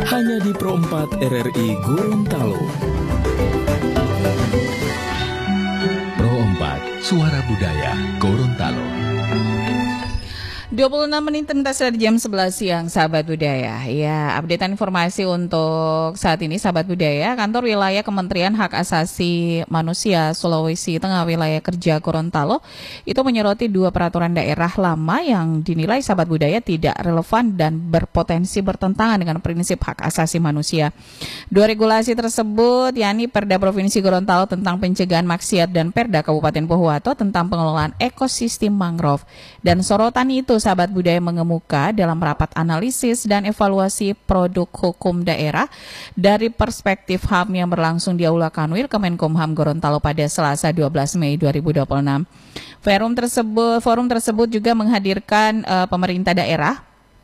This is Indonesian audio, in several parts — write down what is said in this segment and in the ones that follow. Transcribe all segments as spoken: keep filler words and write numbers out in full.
hanya di Pro empat R R I Gorontalo. Pro empat, Suara Budaya Gorontalo. dua puluh enam menit mentas dari jam sebelas siang, sahabat budaya. Ya, updatean informasi untuk saat ini, sahabat budaya. Kantor Wilayah Kementerian Hak Asasi Manusia Sulawesi Tengah Wilayah Kerja Gorontalo itu menyoroti dua peraturan daerah lama yang dinilai, sahabat budaya, tidak relevan dan berpotensi bertentangan dengan prinsip hak asasi manusia. Dua regulasi tersebut, yakni Perda Provinsi Gorontalo tentang pencegahan maksiat dan Perda Kabupaten Pohuwato tentang pengelolaan ekosistem mangrove. Dan sorotan itu, sahabat budaya, mengemuka dalam rapat analisis dan evaluasi produk hukum daerah dari perspektif H A M yang berlangsung di Aula Kanwil Kemenkumham Gorontalo pada Selasa dua belas Mei dua ribu dua puluh enam. Forum tersebut, forum tersebut juga menghadirkan uh, pemerintah daerah,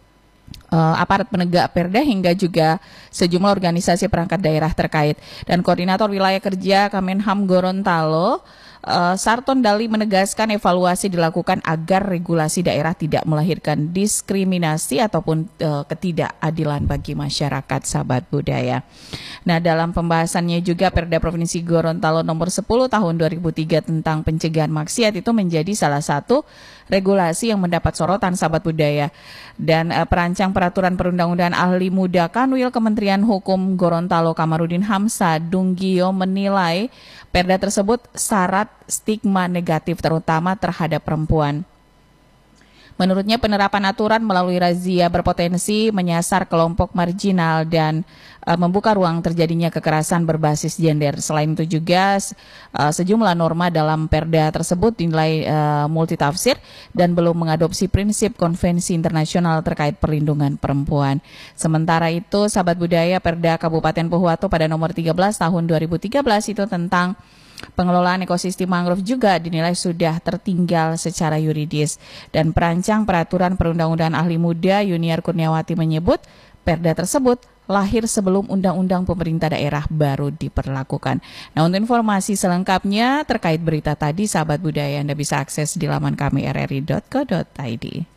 uh, aparat penegak perda hingga juga sejumlah organisasi perangkat daerah terkait. Dan Koordinator Wilayah Kerja Kemenham Gorontalo, Uh, Sarton Dali, menegaskan evaluasi dilakukan agar regulasi daerah tidak melahirkan diskriminasi ataupun uh, ketidakadilan bagi masyarakat, sahabat budaya. Nah, dalam pembahasannya juga Perda Provinsi Gorontalo nomor sepuluh tahun dua ribu tiga tentang pencegahan maksiat itu menjadi salah satu regulasi yang mendapat sorotan, sahabat budaya. Dan uh, perancang peraturan perundang-undangan ahli muda Kanwil Kementerian Hukum Gorontalo Kamarudin Hamsa Dunggio menilai Perda tersebut syarat stigma negatif terutama terhadap perempuan. Menurutnya, penerapan aturan melalui razia berpotensi menyasar kelompok marginal dan uh, membuka ruang terjadinya kekerasan berbasis gender. Selain itu juga uh, sejumlah norma dalam Perda tersebut dinilai uh, multitafsir dan belum mengadopsi prinsip konvensi internasional terkait perlindungan perempuan. Sementara itu, sahabat budaya, Perda Kabupaten Pohuwato pada nomor tiga belas tahun dua ribu tiga belas itu tentang pengelolaan ekosistem mangrove juga dinilai sudah tertinggal secara yuridis. Dan perancang peraturan perundang-undangan ahli muda Yuniar Kurniawati menyebut Perda tersebut lahir sebelum undang-undang pemerintah daerah baru diperlakukan. Nah, untuk informasi selengkapnya terkait berita tadi, sahabat budaya, Anda bisa akses di laman kami r r i dot co dot i d.